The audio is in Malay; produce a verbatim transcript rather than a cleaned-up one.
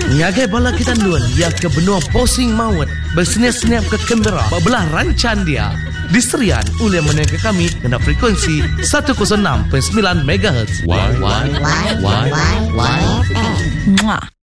Ngagai bala kita luan ia ke benua posing maut bersenyap-senyap ke Canberra belah rancan dia. Diserian oleh menengah kami kena frekuensi seratus enam perpuluhan sembilan megahertz. Why, why, why, why, why, why, why,